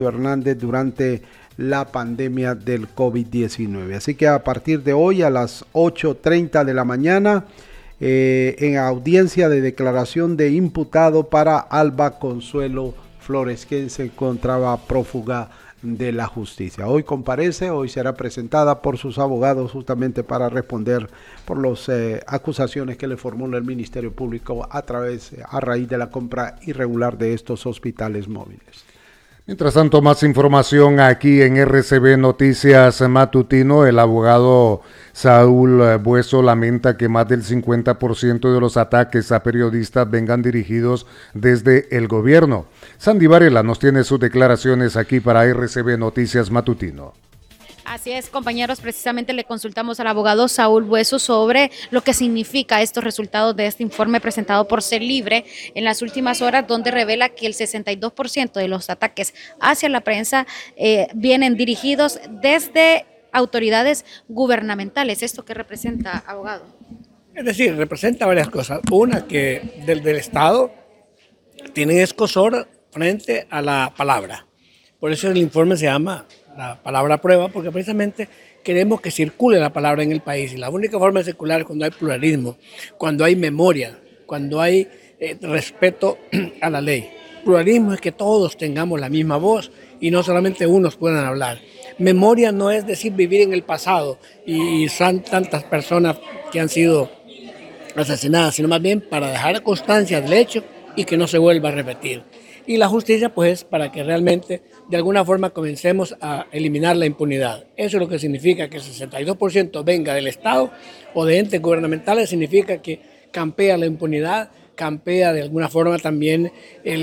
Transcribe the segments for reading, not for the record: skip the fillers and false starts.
Hernández durante la pandemia del COVID-19. Así que a partir de hoy a las 8:30 de la mañana, en audiencia de declaración de imputado para Alba Consuelo Flores, quien se encontraba prófuga de la justicia. Hoy comparece, hoy será presentada por sus abogados justamente para responder por las acusaciones que le formula el Ministerio Público a raíz de la compra irregular de estos hospitales móviles. Mientras tanto, más información aquí en RCB Noticias Matutino. El abogado Saúl Bueso lamenta que más del 50% de los ataques a periodistas vengan dirigidos desde el gobierno. Sandy Varela nos tiene sus declaraciones aquí para RCB Noticias Matutino. Así es, compañeros, precisamente le consultamos al abogado Saúl Bueso sobre lo que significa estos resultados de este informe presentado por Ser Libre en las últimas horas, donde revela que el 62% de los ataques hacia la prensa vienen dirigidos desde autoridades gubernamentales. ¿Esto qué representa, abogado? Es decir, representa varias cosas. Una, que del Estado tienen escozor frente a la palabra. Por eso el informe se llama la palabra prueba, porque precisamente queremos que circule la palabra en el país. Y la única forma de circular es cuando hay pluralismo, cuando hay memoria, cuando hay respeto a la ley. Pluralismo es que todos tengamos la misma voz y no solamente unos puedan hablar. Memoria no es decir vivir en el pasado y son tantas personas que han sido asesinadas, sino más bien para dejar constancia del hecho y que no se vuelva a repetir. Y la justicia, pues, para que realmente de alguna forma comencemos a eliminar la impunidad. Eso es lo que significa que el 62% venga del Estado o de entes gubernamentales, significa que campea la impunidad, campea de alguna forma también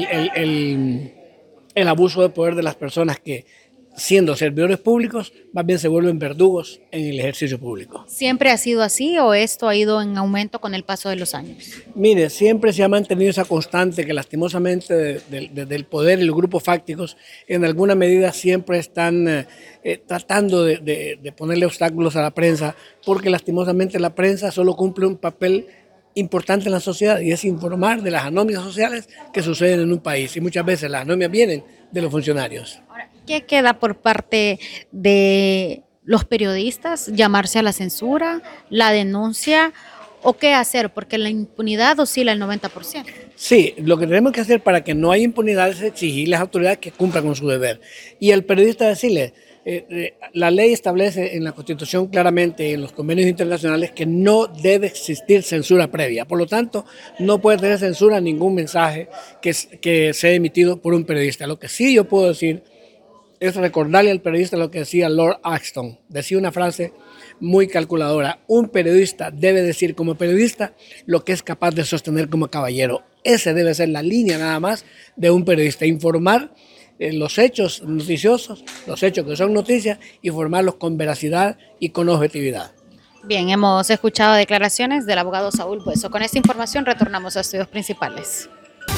el abuso de poder de las personas que, siendo servidores públicos, más bien se vuelven verdugos en el ejercicio público. ¿Siempre ha sido así o esto ha ido en aumento con el paso de los años? Mire, siempre se ha mantenido esa constante que lastimosamente desde el poder y los grupos fácticos en alguna medida siempre están tratando de ponerle obstáculos a la prensa, porque lastimosamente la prensa solo cumple un papel importante en la sociedad y es informar de las anomias sociales que suceden en un país, y muchas veces las anomias vienen de los funcionarios. Ahora, ¿qué queda por parte de los periodistas? ¿Llamarse a la censura, la denuncia o qué hacer? Porque la impunidad oscila el 90%. Sí, lo que tenemos que hacer para que no haya impunidad es exigirle a las autoridades que cumplan con su deber. Y al periodista decirle, la ley establece en la Constitución claramente, en los convenios internacionales, que no debe existir censura previa. Por lo tanto, no puede tener censura ningún mensaje que sea emitido por un periodista. Lo que sí yo puedo decir es recordarle al periodista lo que decía Lord Acton. Decía una frase muy calculadora: un periodista debe decir como periodista lo que es capaz de sostener como caballero. Esa debe ser la línea nada más de un periodista: informar los hechos noticiosos, los hechos que son noticias, informarlos con veracidad y con objetividad. Bien, hemos escuchado declaraciones del abogado Saúl Bueso. Con esta información retornamos a estudios principales.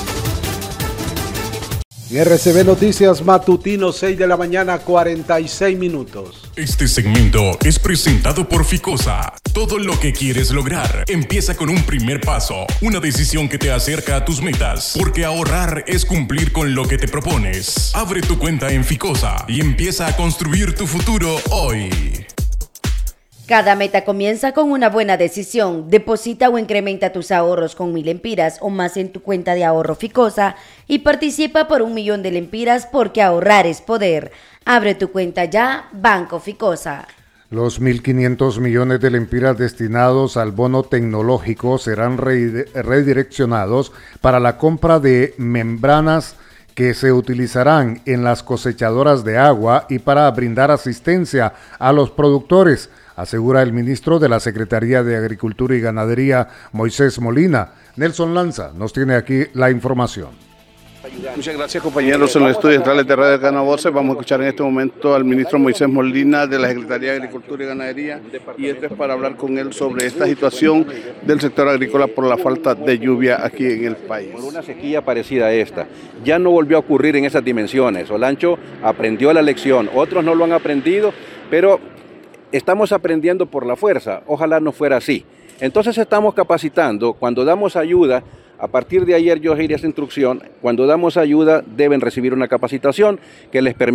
RCB Noticias Matutino, 6 de la mañana, 46 minutos. Este segmento es presentado por Ficosa. Todo lo que quieres lograr empieza con un primer paso, una decisión que te acerca a tus metas, porque ahorrar es cumplir con lo que te propones. Abre tu cuenta en Ficosa y empieza a construir tu futuro hoy. Cada meta comienza con una buena decisión. Deposita o incrementa tus ahorros con 1,000 lempiras o más en tu cuenta de ahorro Ficosa y participa por 1,000,000 de lempiras, porque ahorrar es poder. Abre tu cuenta ya, Banco Ficosa. Los 1.500 millones de lempiras destinados al bono tecnológico serán redireccionados para la compra de membranas que se utilizarán en las cosechadoras de agua y para brindar asistencia a los productores, asegura el ministro de la Secretaría de Agricultura y Ganadería, Moisés Molina. Nelson Lanza nos tiene aquí la información. Muchas gracias, compañeros. En los estudios centrales de Radio Cana Voces vamos a escuchar en este momento al ministro Moisés Molina de la Secretaría de Agricultura y Ganadería, y esto es para hablar con él sobre esta situación del sector agrícola por la falta de lluvia aquí en el país. Por una sequía parecida a esta, ya no volvió a ocurrir en esas dimensiones. Olancho aprendió la lección, otros no lo han aprendido, pero estamos aprendiendo por la fuerza. Ojalá no fuera así. Entonces estamos capacitando. Cuando damos ayuda, a partir de ayer yo iré a esa instrucción, cuando damos ayuda deben recibir una capacitación que les permita